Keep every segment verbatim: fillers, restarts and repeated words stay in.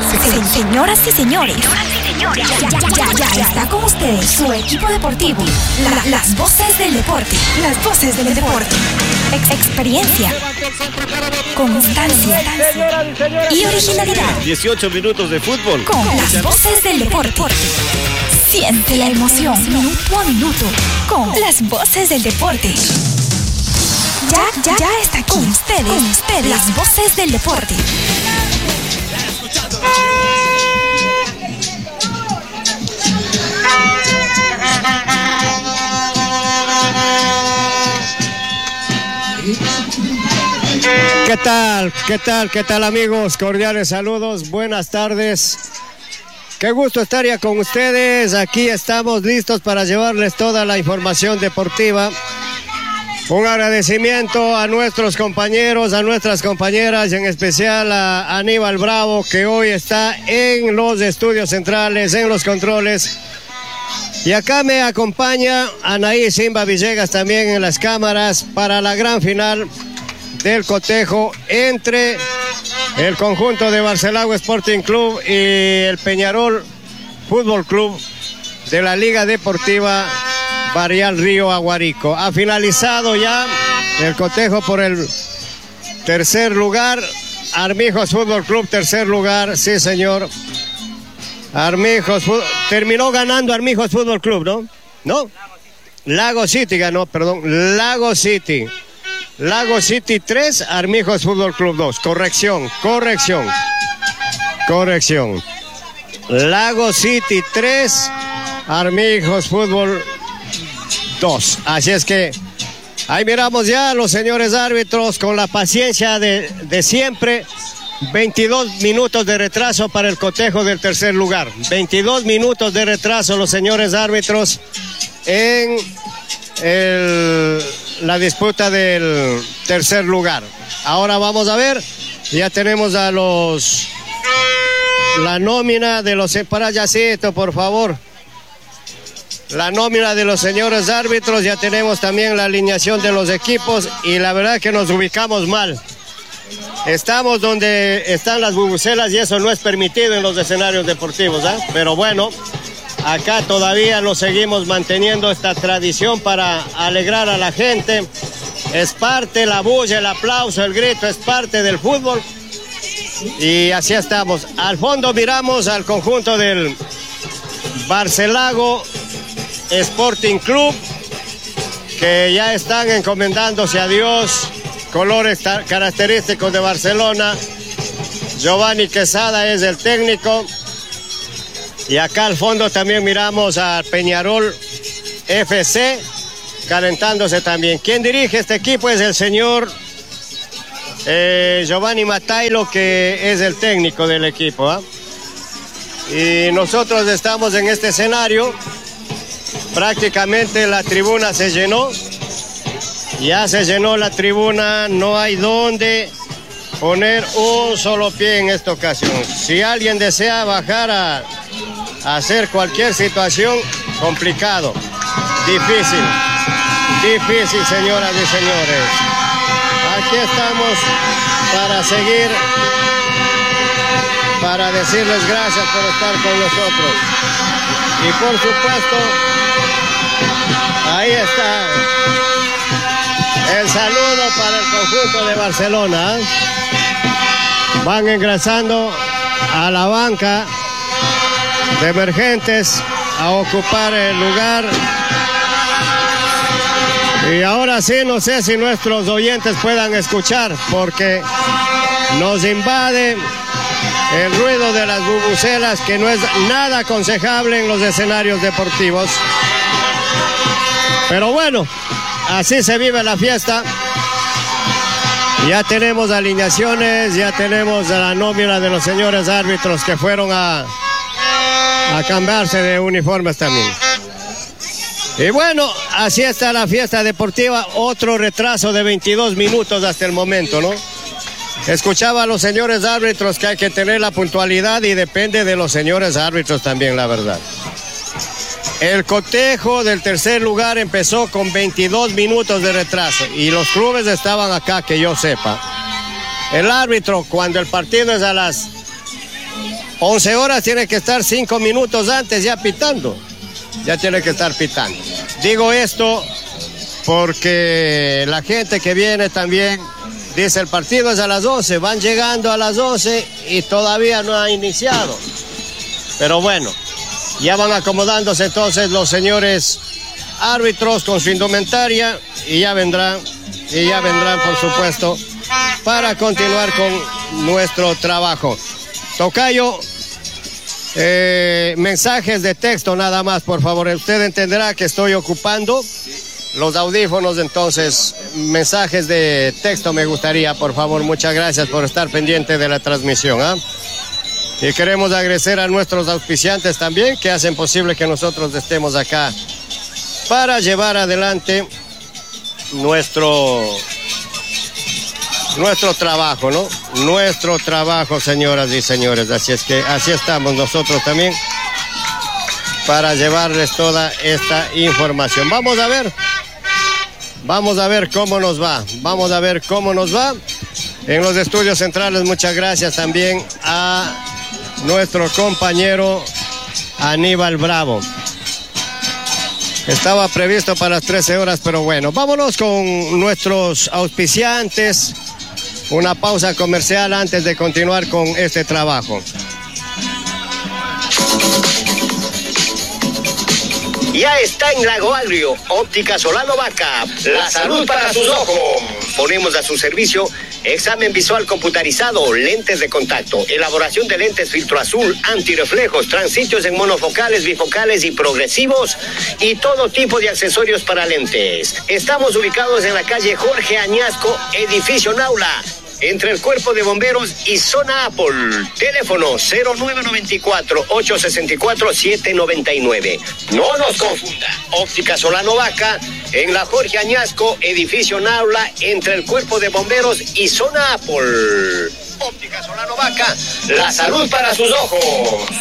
Se- Señoras y señores, ya, ya, ya, ya, ya está con ustedes su equipo deportivo, La- las voces del deporte, las voces del deporte, Ex- experiencia, constancia y originalidad. dieciocho minutos de fútbol. Con las voces del deporte. Siente la emoción minuto a minuto con las voces del deporte. Ya, ya, ya está con ustedes, con ustedes, las voces del deporte. ¿Qué tal? ¿Qué tal? ¿Qué tal, amigos? Cordiales saludos, buenas tardes. Qué gusto estar ya con ustedes. Aquí estamos listos para llevarles toda la información deportiva. Un agradecimiento a nuestros compañeros, a nuestras compañeras, y en especial a Aníbal Bravo, que hoy está en los estudios centrales, en los controles. Y acá me acompaña Anaí Simba Villegas también en las cámaras para la gran final del cotejo entre el conjunto de Barcelagua Sporting Club y el Peñarol Fútbol Club de la Liga Deportiva Barrial Río Aguarico. Ha finalizado ya el cotejo por el tercer lugar. Armijos Fútbol Club, tercer lugar, sí señor. Armijos, terminó ganando Armijos Fútbol Club, ¿no? ¿No? Lago City ganó, perdón, Lago City. Lago City tres, Armijos Fútbol Club dos. Corrección, corrección, corrección. Lago City tres, Armijos Fútbol dos. Así es que ahí miramos ya a los señores árbitros con la paciencia de, de siempre. veintidós minutos de retraso para el cotejo del tercer lugar. veintidós minutos de retraso los señores árbitros en el, la disputa del tercer lugar. Ahora vamos a ver, ya tenemos a los la nómina de los para Yacito, por favor. La nómina de los señores árbitros, ya tenemos también la alineación de los equipos y la verdad que nos ubicamos mal. Estamos donde están las bubucelas y eso no es permitido en los escenarios deportivos, ¿eh? Pero bueno, acá todavía lo seguimos manteniendo esta tradición para alegrar a la gente. Es parte, la bulla, el aplauso, el grito, es parte del fútbol. Y así estamos. Al fondo miramos al conjunto del Barcelago Sporting Club, que ya están encomendándose a Dios. Colores característicos de Barcelona. Giovanni Quesada es el técnico. Y acá al fondo también miramos a Peñarol F C calentándose también. Quien dirige este equipo es el señor eh, Giovanni Matailo, que es el técnico del equipo, ¿eh? Y nosotros estamos en este escenario. Prácticamente la tribuna se llenó. Ya se llenó la tribuna, no hay dónde poner un solo pie en esta ocasión. Si alguien desea bajar a, a hacer cualquier situación, complicado, difícil, difícil, señoras y señores. Aquí estamos para seguir, para decirles gracias por estar con nosotros. Y por supuesto, ahí está el saludo para el conjunto de Barcelona. Van ingresando a la banca de emergentes a ocupar el lugar. Y ahora sí, no sé si nuestros oyentes puedan escuchar, porque nos invade el ruido de las bubucelas, que no es nada aconsejable en los escenarios deportivos. Pero bueno, así se vive la fiesta. Ya tenemos alineaciones, ya tenemos la nómina de los señores árbitros que fueron a, a cambiarse de uniformes también. Y bueno, así está la fiesta deportiva. Otro retraso de veintidós minutos hasta el momento, ¿no? Escuchaba a los señores árbitros que hay que tener la puntualidad y depende de los señores árbitros también, la verdad. El cotejo del tercer lugar empezó con veintidós minutos de retraso y los clubes estaban acá, que yo sepa. El árbitro, cuando el partido es a las once horas tiene que estar cinco minutos antes ya pitando. Ya tiene que estar pitando. Digo esto porque la gente que viene también dice el partido es a las doce. Van llegando a las doce y todavía no ha iniciado. Pero bueno, ya van acomodándose entonces los señores árbitros con su indumentaria y ya vendrán, y ya vendrán por supuesto para continuar con nuestro trabajo. Tocayo, eh, mensajes de texto nada más, por favor. Usted entenderá que estoy ocupando los audífonos, entonces mensajes de texto me gustaría, por favor. Muchas gracias por estar pendiente de la transmisión, ¿eh? Y queremos agradecer a nuestros auspiciantes también que hacen posible que nosotros estemos acá para llevar adelante nuestro nuestro trabajo, ¿no? Nuestro trabajo, señoras y señores. Así es que así estamos nosotros también para llevarles toda esta información. Vamos a ver, vamos a ver cómo nos va, vamos a ver cómo nos va en los estudios centrales. Muchas gracias también a nuestro compañero Aníbal Bravo. Estaba previsto para las trece horas, pero bueno, vámonos con nuestros auspiciantes. Una pausa comercial antes de continuar con este trabajo. Ya está en Lago Agrio, Óptica Solano Vaca, la salud para sus ojos. Ponemos a su servicio examen visual computarizado, lentes de contacto, elaboración de lentes filtro azul, antirreflejos, transitos en monofocales, bifocales y progresivos y todo tipo de accesorios para lentes. Estamos ubicados en la calle Jorge Añasco, edificio Naula, entre el Cuerpo de Bomberos y Zona Apple. Teléfono cero nueve nueve cuatro, ocho seis cuatro, siete nueve nueve. No nos confunda. Óptica Solano Vaca en la Jorge Añasco, edificio Naula, entre el Cuerpo de Bomberos y Zona Apple. Óptica Solano Vaca, la salud para sus ojos.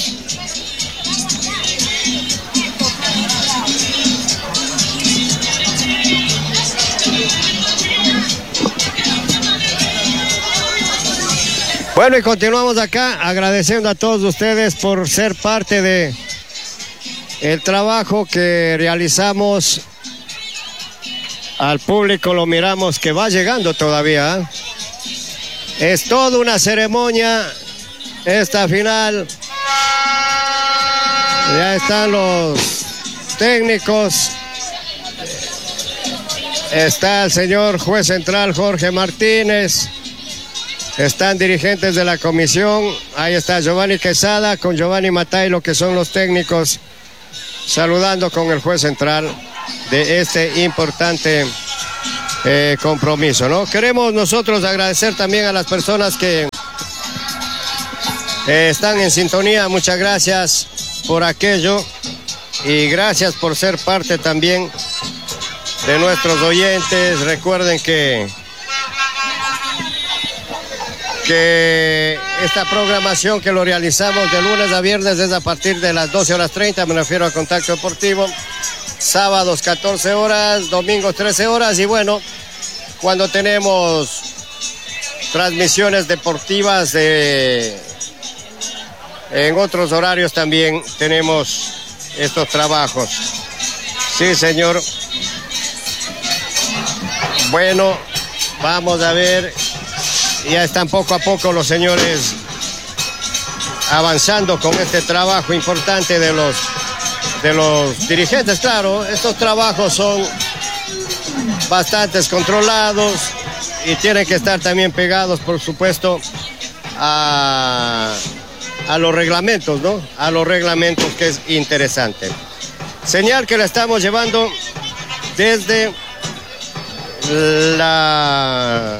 Bueno, y continuamos acá agradeciendo a todos ustedes por ser parte de el trabajo que realizamos. Al público lo miramos que va llegando todavía, ¿eh? Es toda una ceremonia esta final. Ya están los técnicos. Está el señor juez central Jorge Martínez. Están dirigentes de la comisión. Ahí está Giovanni Quesada con Giovanni Matailo, que son los técnicos, saludando con el juez central de este importante eh, compromiso, ¿no? Queremos nosotros agradecer también a las personas que eh, están en sintonía. Muchas gracias por aquello y gracias por ser parte también de nuestros oyentes. Recuerden que que esta programación que lo realizamos de lunes a viernes es a partir de las doce horas treinta, me refiero a Contacto Deportivo, sábados catorce horas, domingos trece horas, y bueno, cuando tenemos transmisiones deportivas de, en otros horarios también tenemos estos trabajos. Sí, señor. Bueno, vamos a ver. Ya están poco a poco los señores avanzando con este trabajo importante de los, de los dirigentes. Claro, estos trabajos son bastante controlados y tienen que estar también pegados, por supuesto, a, a los reglamentos, ¿no? A los reglamentos, que es interesante. Señal que la estamos llevando desde la...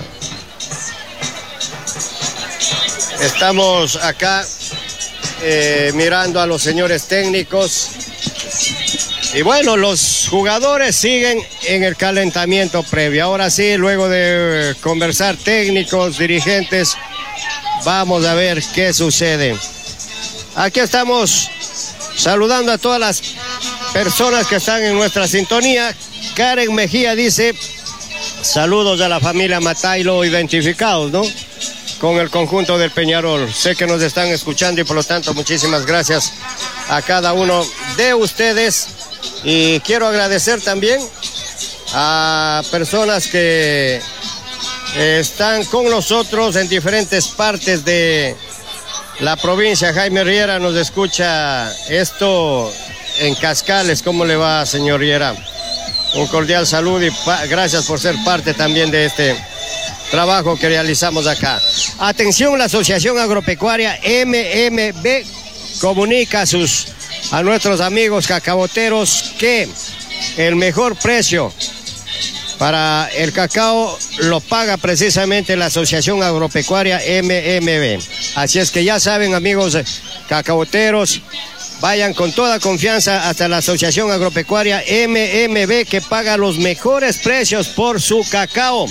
Estamos acá eh, mirando a los señores técnicos y bueno, los jugadores siguen en el calentamiento previo. Ahora sí, luego de conversar técnicos, dirigentes, vamos a ver qué sucede. Aquí estamos saludando a todas las personas que están en nuestra sintonía. Karen Mejía dice: saludos a la familia Matailo identificados, ¿no? con el conjunto del Peñarol. Sé que nos están escuchando y por lo tanto muchísimas gracias a cada uno de ustedes. Y quiero agradecer también a personas que están con nosotros en diferentes partes de la provincia. Jaime Riera nos escucha esto en Cascales. ¿Cómo le va, señor Riera? Un cordial saludo y gracias por ser parte también de este trabajo que realizamos acá. Atención, la Asociación Agropecuaria M M B comunica a, sus, a nuestros amigos cacaboteros que el mejor precio para el cacao lo paga precisamente la Asociación Agropecuaria M M B. Así es que ya saben, amigos cacaboteros, vayan con toda confianza hasta la Asociación Agropecuaria M M B, que paga los mejores precios por su cacao.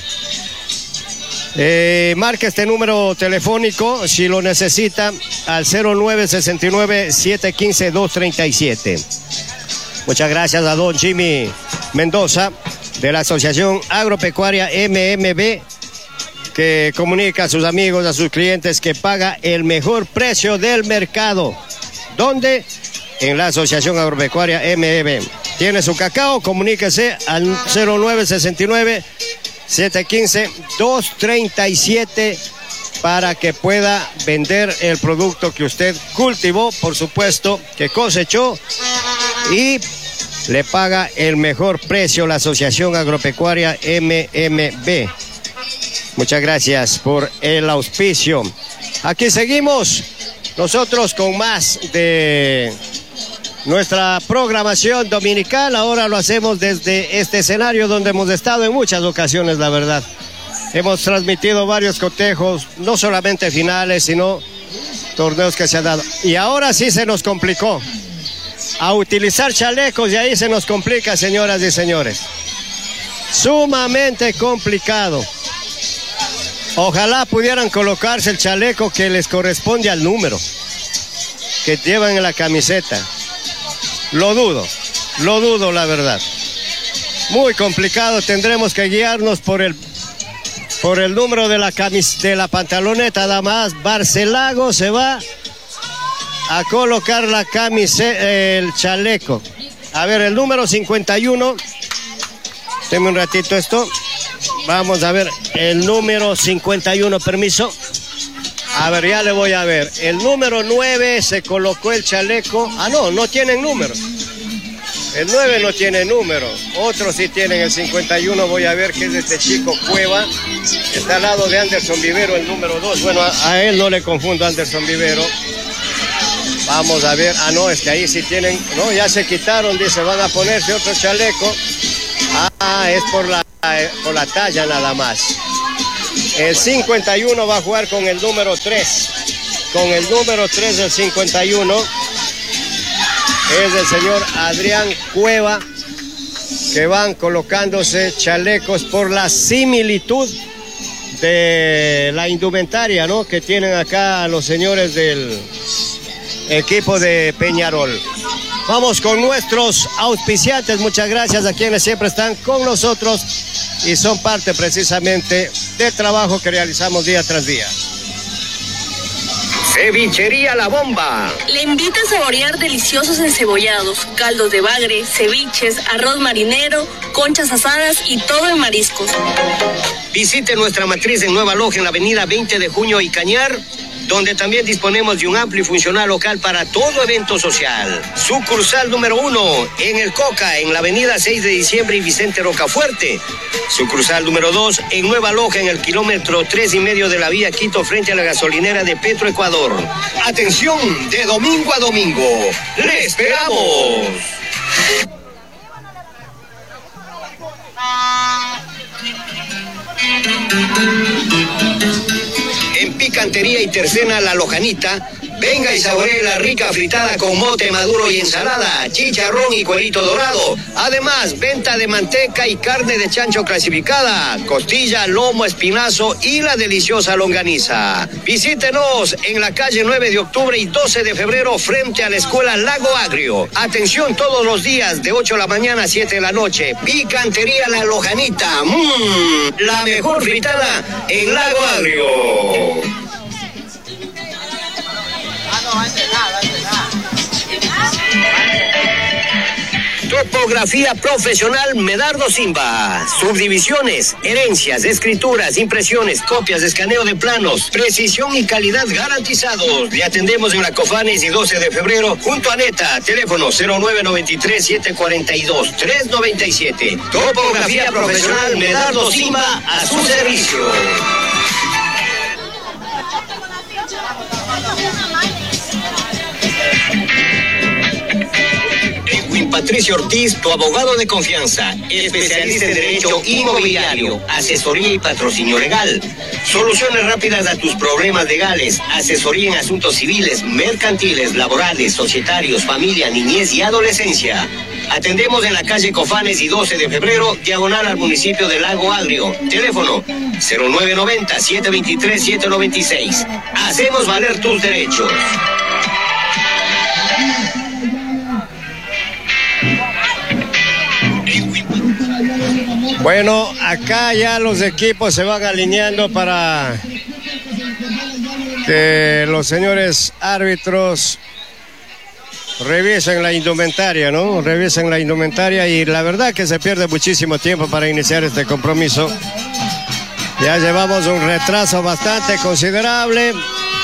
Eh, marque este número telefónico si lo necesita al cero nueve sesenta y nueve, siete uno cinco, dos tres siete. Muchas gracias a don Jimmy Mendoza de la Asociación Agropecuaria M M B, que comunica a sus amigos, a sus clientes, que paga el mejor precio del mercado. ¿Dónde? En la Asociación Agropecuaria M M B. Tiene su cacao, comuníquese al cero nueve sesenta y nueve, siete uno cinco, dos tres siete para que pueda vender el producto que usted cultivó, por supuesto, que cosechó, y le paga el mejor precio la Asociación Agropecuaria M M B. Muchas gracias por el auspicio. Aquí seguimos nosotros con más de nuestra programación dominical. Ahora lo hacemos desde este escenario donde hemos estado en muchas ocasiones, la verdad. Hemos transmitido varios cotejos, no solamente finales, sino torneos que se han dado. Y ahora sí se nos complicó. A utilizar chalecos, y ahí se nos complica, señoras y señores. Sumamente complicado. Ojalá pudieran colocarse el chaleco que les corresponde al número que llevan en la camiseta. Lo dudo, lo dudo, la verdad. Muy complicado, tendremos que guiarnos por el, por el número de la, camis, de la pantaloneta. Además, Barcelago se va a colocar la camiseta, el chaleco. A ver, el número cincuenta y uno. Deme un ratito esto. Vamos a ver, el número cincuenta y uno, permiso. A ver, ya le voy a ver. El número nueve se colocó el chaleco. Ah, no, no tienen número. El nueve no tiene número. Otros sí tienen el cincuenta y uno. Voy a ver que es este chico Cueva. Está al lado de Anderson Vivero, el número dos. Bueno, a, a él no le confundo, Anderson Vivero. Vamos a ver. Ah, no, es que ahí sí tienen. No, ya se quitaron, dice, van a ponerse otro chaleco. Ah, es por la, eh, por la talla nada más. El cincuenta y uno va a jugar con el número tres. Con el número tres del cincuenta y uno es el señor Adrián Cueva, que van colocándose chalecos por la similitud de la indumentaria, ¿no?, que tienen acá los señores del equipo de Peñarol. Vamos con nuestros auspiciantes. Muchas gracias a quienes siempre están con nosotros y son parte precisamente del trabajo que realizamos día tras día. Cevichería La Bomba. Le invita a saborear deliciosos encebollados, caldos de bagre, ceviches, arroz marinero, conchas asadas y todo en mariscos. Visite nuestra matriz en Nueva Loja, en la avenida veinte de junio y Cañar, donde también disponemos de un amplio y funcional local para todo evento social. Sucursal número uno en El Coca, en la avenida seis de diciembre y Vicente Rocafuerte. Sucursal número dos en Nueva Loja, en el kilómetro tres y medio de la vía Quito, frente a la gasolinera de Petroecuador. Atención, de domingo a domingo, ¡le esperamos! En Picantería y Tercena La Lojanita Venga y saboree la rica fritada con mote maduro y ensalada, chicharrón y cuerito dorado. Además, venta de manteca y carne de chancho clasificada, costilla, lomo, espinazo y la deliciosa longaniza. Visítenos en la calle nueve de octubre y doce de febrero frente a la escuela Lago Agrio. Atención todos los días de ocho de la mañana a siete de la noche. Picantería La Lojanita. Mmm, la mejor fritada en Lago Agrio. Topografía profesional Medardo Simba. Subdivisiones, herencias, escrituras, impresiones, copias de escaneo de planos, precisión y calidad garantizados. Le atendemos en la Cofanes y doce de febrero junto a Neta. Teléfono cero nueve nueve tres, siete cuatro dos, tres nueve siete. Topografía profesional Medardo Simba a su servicio. Patricio Ortiz, tu abogado de confianza, especialista en derecho inmobiliario, asesoría y patrocinio legal. Soluciones rápidas a tus problemas legales, asesoría en asuntos civiles, mercantiles, laborales, societarios, familia, niñez y adolescencia. Atendemos en la calle Cofanes y doce de febrero, diagonal al municipio de Lago Agrio. Teléfono cero nueve nueve cero, siete dos tres, siete nueve seis. Hacemos valer tus derechos. Bueno, acá ya los equipos se van alineando para que los señores árbitros revisen la indumentaria, ¿no? Revisen la indumentaria y la verdad que se pierde muchísimo tiempo para iniciar este compromiso. Ya llevamos un retraso bastante considerable.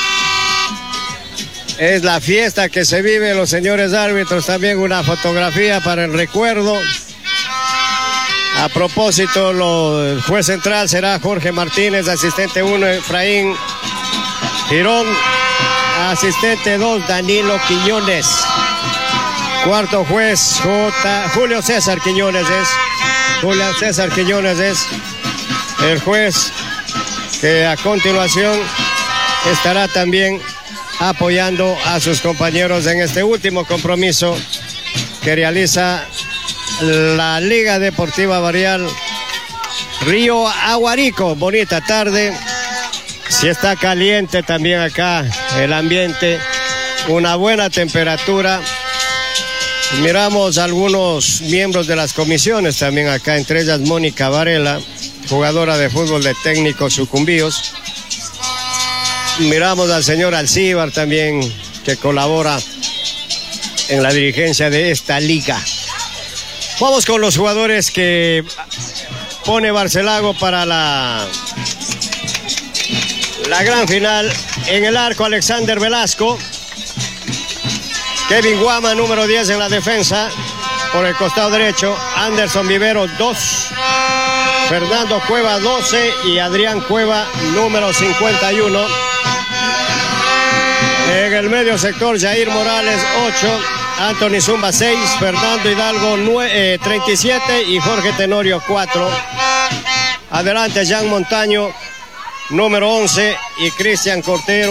Es la fiesta que se vive los señores árbitros, también una fotografía para el recuerdo. A propósito, lo, el juez central será Jorge Martínez, asistente uno Efraín Girón, asistente dos Danilo Quiñones, cuarto juez J, Julio César Quiñones es, Julio César Quiñones es el juez que a continuación estará también apoyando a sus compañeros en este último compromiso que realiza la Liga Deportiva Barrial Río Aguarico. Bonita tarde, si está caliente también acá el ambiente, una buena temperatura. Miramos algunos miembros de las comisiones también acá, entre ellas Mónica Varela, jugadora de fútbol de Técnico Sucumbíos. Miramos al señor Alcíbar también, que colabora en la dirigencia de esta liga. Vamos con los jugadores que pone Barcelago para la, la gran final. En el arco, Alexander Velasco. Kevin Guama, número diez en la defensa. Por el costado derecho, Anderson Vivero, dos. Fernando Cueva, doce. Y Adrián Cueva, número cincuenta y uno. En el medio sector, Jair Morales, ocho. Anthony Zumba, seis, Fernando Hidalgo, nueve, eh, treinta y siete y Jorge Tenorio, cuatro. Adelante, Jean Montaño, número once, y Cristian Cortero.